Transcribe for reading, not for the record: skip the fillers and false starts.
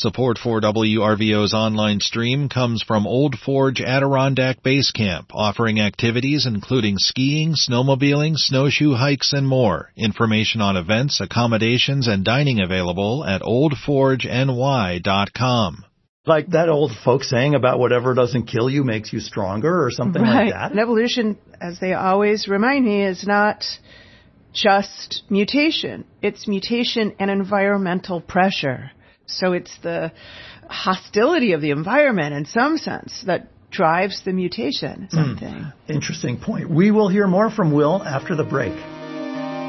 Support for WRVO's online stream comes from Old Forge Adirondack Base Camp, offering activities including skiing, snowmobiling, snowshoe hikes, and more. Information on events, accommodations, and dining available at oldforgeny.com. Like that old folk saying about whatever doesn't kill you makes you stronger or something like that. And evolution, as they always remind me, is not just mutation. It's mutation and environmental pressure. So it's the hostility of the environment in some sense that drives the mutation. Something. Interesting point. We will hear more from Will after the break.